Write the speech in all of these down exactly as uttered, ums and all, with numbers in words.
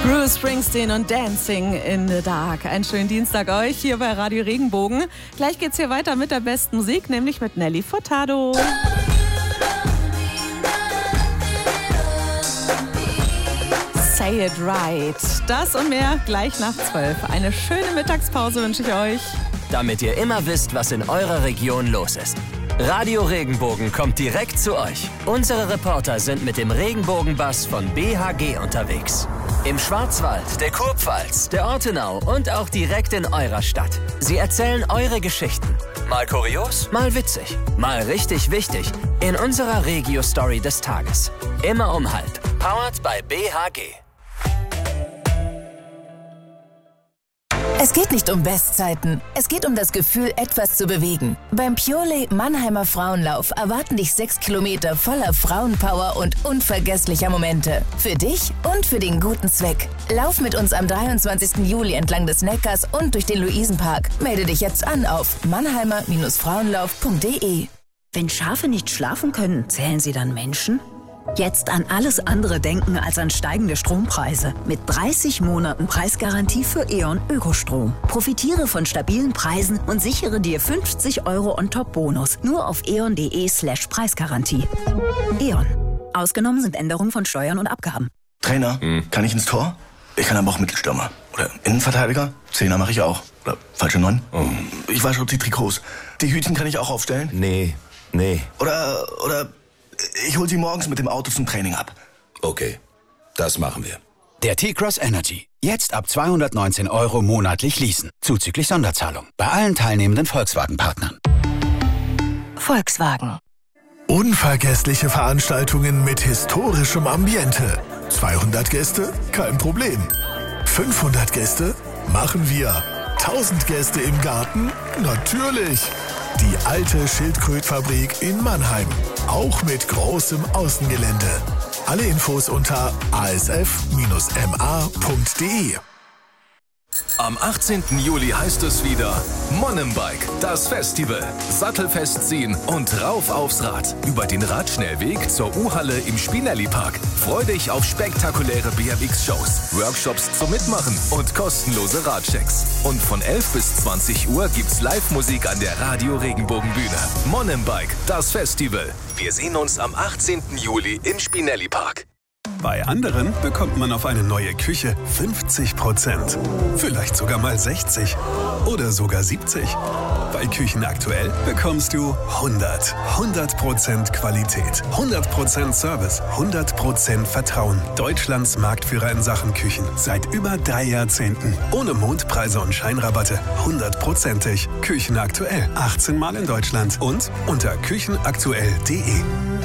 Bruce Springsteen und Dancing in the Dark. Einen schönen Dienstag euch hier bei Radio Regenbogen. Gleich geht's hier weiter mit der besten Musik, nämlich mit Nelly Furtado. Say it right. Das und mehr gleich nach zwölf. Eine schöne Mittagspause wünsche ich euch. Damit ihr immer wisst, was in eurer Region los ist. Radio Regenbogen kommt direkt zu euch. Unsere Reporter sind mit dem Regenbogenbus von B H G unterwegs. Im Schwarzwald, der Kurpfalz, der Ortenau und auch direkt in eurer Stadt. Sie erzählen eure Geschichten. Mal kurios, mal witzig, mal richtig wichtig. In unserer Regio-Story des Tages. Immer um halb. Powered by B H G. Es geht nicht um Bestzeiten. Es geht um das Gefühl, etwas zu bewegen. Beim Purelay Mannheimer Frauenlauf erwarten dich sechs Kilometer voller Frauenpower und unvergesslicher Momente. Für dich und für den guten Zweck. Lauf mit uns am dreiundzwanzigsten Juli entlang des Neckars und durch den Luisenpark. Melde dich jetzt an auf mannheimer Frauenlauf punkt de. Wenn Schafe nicht schlafen können, zählen sie dann Menschen? Jetzt an alles andere denken als an steigende Strompreise. Mit dreißig Monaten Preisgarantie für E.ON Ökostrom. Profitiere von stabilen Preisen und sichere dir fünfzig Euro On-Top-Bonus. Nur auf eon.de slash Preisgarantie. E.ON. Ausgenommen sind Änderungen von Steuern und Abgaben. Trainer, hm. kann ich ins Tor? Ich kann aber auch Mittelstürmer. Oder Innenverteidiger? Zehner mache ich auch. Oder falsche Neun? Oh. Ich wasche auch die Trikots. Die Hütchen kann ich auch aufstellen? Nee, nee. Oder, oder... Ich hol sie morgens mit dem Auto zum Training ab. Okay, das machen wir. Der T-Cross Energy. Jetzt ab zweihundertneunzehn Euro monatlich leasen. Zuzüglich Sonderzahlung. Bei allen teilnehmenden Volkswagen-Partnern. Volkswagen. Unvergessliche Veranstaltungen mit historischem Ambiente. zweihundert Gäste? Kein Problem. fünfhundert Gäste? Machen wir. tausend Gäste im Garten? Natürlich. Die alte Schildkrötfabrik in Mannheim. Auch mit großem Außengelände. Alle Infos unter a s f dash m a punkt d e. Am achtzehnten Juli heißt es wieder Mountainbike, das Festival. Sattelfest ziehen und rauf aufs Rad. Über den Radschnellweg zur U-Halle im Spinelli-Park. Freu dich auf spektakuläre B M X-Shows, Workshops zum Mitmachen und kostenlose Radchecks. Und von elf bis zwanzig Uhr gibt's Live-Musik an der Radio Regenbogen-Bühne. Mountainbike, das Festival. Wir sehen uns am achtzehnten Juli im Spinelli-Park. Bei anderen bekommt man auf eine neue Küche fünfzig Prozent. Vielleicht sogar mal sechzig oder sogar siebzig. Bei Küchen aktuell bekommst du hundert. hundert Prozent Qualität, hundert Prozent Service, hundert Prozent Vertrauen. Deutschlands Marktführer in Sachen Küchen. Seit über drei Jahrzehnten. Ohne Mondpreise und Scheinrabatte. hundertprozentig. Küchen aktuell. achtzehn Mal in Deutschland. Und unter küchenaktuell punkt de.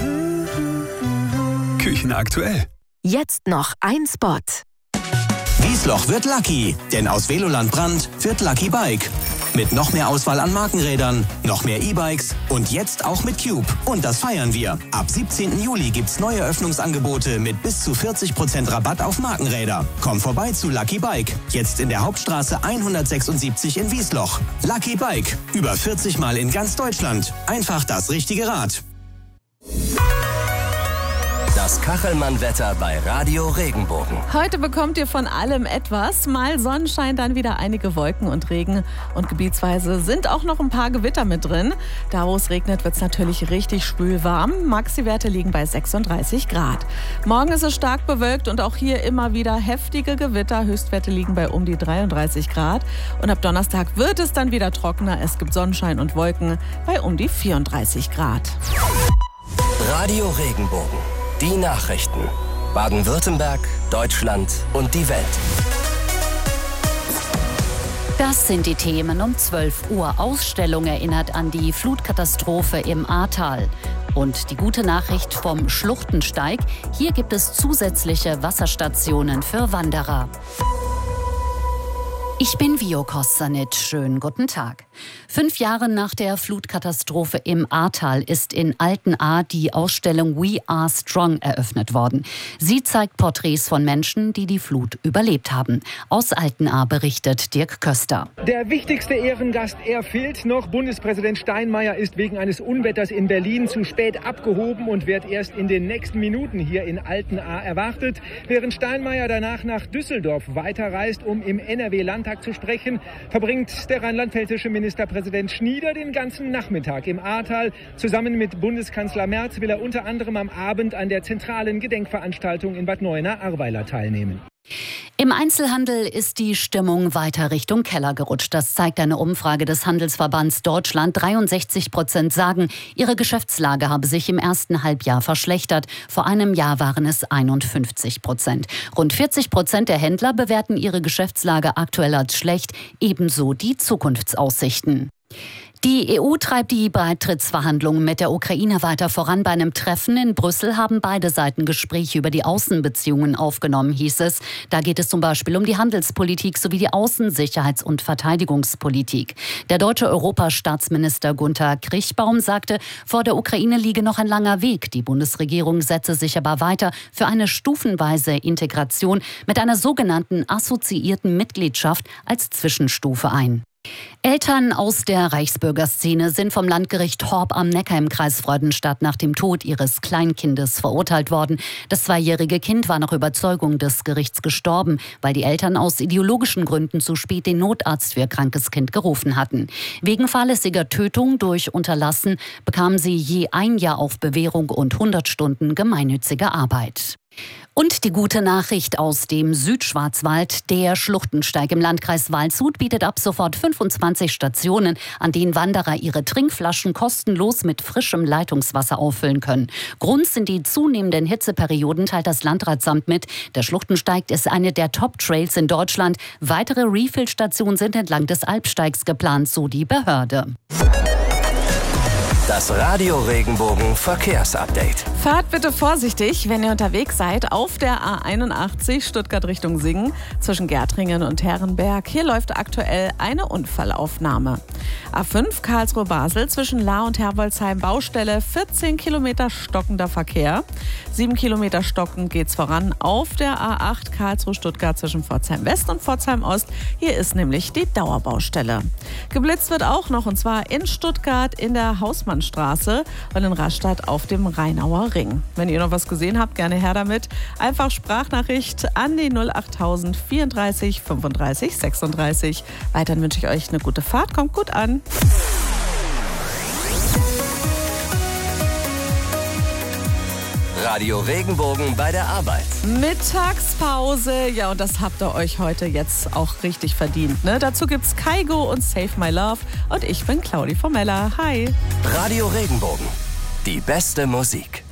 Küchen aktuell. Jetzt noch ein Spot. Wiesloch wird lucky, denn aus Veloland Brand wird Lucky Bike. Mit noch mehr Auswahl an Markenrädern, noch mehr E-Bikes und jetzt auch mit Cube. Und das feiern wir. Ab siebzehnten Juli gibt's neue Öffnungsangebote mit bis zu vierzig Prozent Rabatt auf Markenräder. Komm vorbei zu Lucky Bike. Jetzt in der Hauptstraße hundertsechsundsiebzig in Wiesloch. Lucky Bike. Über vierzig Mal in ganz Deutschland. Einfach das richtige Rad. Das Kachelmann-Wetter bei Radio Regenbogen. Heute bekommt ihr von allem etwas. Mal Sonnenschein, dann wieder einige Wolken und Regen. Und gebietsweise sind auch noch ein paar Gewitter mit drin. Da, wo es regnet, wird es natürlich richtig spülwarm. Maxi-Werte liegen bei sechsunddreißig Grad. Morgen ist es stark bewölkt und auch hier immer wieder heftige Gewitter. Höchstwerte liegen bei um die dreiunddreißig Grad. Und ab Donnerstag wird es dann wieder trockener. Es gibt Sonnenschein und Wolken bei um die vierunddreißig Grad. Radio Regenbogen. Die Nachrichten. Baden-Württemberg, Deutschland und die Welt. Das sind die Themen um zwölf Uhr. Ausstellung erinnert an die Flutkatastrophe im Ahrtal. Und die gute Nachricht vom Schluchtensteig. Hier gibt es zusätzliche Wasserstationen für Wanderer. Ich bin Vio Kossanit. Schönen guten Tag. Fünf Jahre nach der Flutkatastrophe im Ahrtal ist in Altenahr die Ausstellung We Are Strong eröffnet worden. Sie zeigt Porträts von Menschen, die die Flut überlebt haben. Aus Altenahr berichtet Dirk Köster. Der wichtigste Ehrengast, er fehlt noch. Bundespräsident Steinmeier ist wegen eines Unwetters in Berlin zu spät abgehoben und wird erst in den nächsten Minuten hier in Altenahr erwartet. Während Steinmeier danach nach Düsseldorf weiterreist, um im N R W-Landtag zu sprechen, verbringt der rheinland-pfälzische Ministerpräsident Schnieder den ganzen Nachmittag im Ahrtal. Zusammen mit Bundeskanzler Merz will er unter anderem am Abend an der zentralen Gedenkveranstaltung in Bad Neuenahr-Ahrweiler teilnehmen. Im Einzelhandel ist die Stimmung weiter Richtung Keller gerutscht. Das zeigt eine Umfrage des Handelsverbands Deutschland. dreiundsechzig Prozent sagen, ihre Geschäftslage habe sich im ersten Halbjahr verschlechtert. Vor einem Jahr waren es einundfünfzig Prozent. Rund vierzig Prozent der Händler bewerten ihre Geschäftslage aktuell als schlecht, ebenso die Zukunftsaussichten. Die E U treibt die Beitrittsverhandlungen mit der Ukraine weiter voran. Bei einem Treffen in Brüssel haben beide Seiten Gespräche über die Außenbeziehungen aufgenommen, hieß es. Da geht es zum Beispiel um die Handelspolitik sowie die Außen-, Sicherheits- und Verteidigungspolitik. Der deutsche Europastaatsminister Gunther Krichbaum sagte, vor der Ukraine liege noch ein langer Weg. Die Bundesregierung setze sich aber weiter für eine stufenweise Integration mit einer sogenannten assoziierten Mitgliedschaft als Zwischenstufe ein. Eltern aus der Reichsbürgerszene sind vom Landgericht Horb am Neckar im Kreis Freudenstadt nach dem Tod ihres Kleinkindes verurteilt worden. Das zweijährige Kind war nach Überzeugung des Gerichts gestorben, weil die Eltern aus ideologischen Gründen zu spät den Notarzt für ihr krankes Kind gerufen hatten. Wegen fahrlässiger Tötung durch Unterlassen bekamen sie je ein Jahr auf Bewährung und hundert Stunden gemeinnützige Arbeit. Und die gute Nachricht aus dem Südschwarzwald. Der Schluchtensteig im Landkreis Waldshut bietet ab sofort fünfundzwanzig Stationen, an denen Wanderer ihre Trinkflaschen kostenlos mit frischem Leitungswasser auffüllen können. Grund sind die zunehmenden Hitzeperioden, teilt das Landratsamt mit. Der Schluchtensteig ist eine der Top-Trails in Deutschland. Weitere Refill-Stationen sind entlang des Alpsteigs geplant, so die Behörde. Das Radio Regenbogen Verkehrsupdate. Fahrt bitte vorsichtig, wenn ihr unterwegs seid auf der A einundachtzig Stuttgart Richtung Singen zwischen Gärtringen und Herrenberg. Hier läuft aktuell eine Unfallaufnahme. A fünf Karlsruhe-Basel zwischen Lahr und Herbolzheim Baustelle, vierzehn Kilometer stockender Verkehr. sieben Kilometer stockend geht's voran auf der A acht Karlsruhe-Stuttgart zwischen Pforzheim West und Pforzheim Ost. Hier ist nämlich die Dauerbaustelle. Geblitzt wird auch noch, und zwar in Stuttgart in der Hausmannstraße und in Rastatt auf dem Rheinauer Ring. Wenn ihr noch was gesehen habt, gerne her damit. Einfach Sprachnachricht an die null achttausend vierunddreißig fünfunddreißig sechsunddreißig. Weiterhin wünsche ich euch eine gute Fahrt. Kommt gut an. Radio Regenbogen bei der Arbeit. Mittagspause, ja, und das habt ihr euch heute jetzt auch richtig verdient, ne? Dazu gibt's Kaigo und Save My Love und ich bin Claudi Formella. Hi. Radio Regenbogen, die beste Musik.